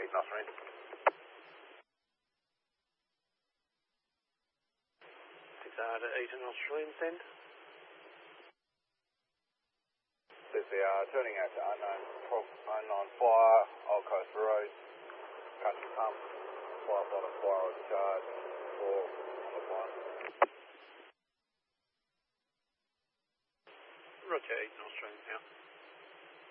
8 knots range. 6 out at 8 knots range, send. CCR turning out to unknown fire, Old Coast Road, country pump, fire bottom, fire on charge, 4 on the fire. Roger, 8 knots range now.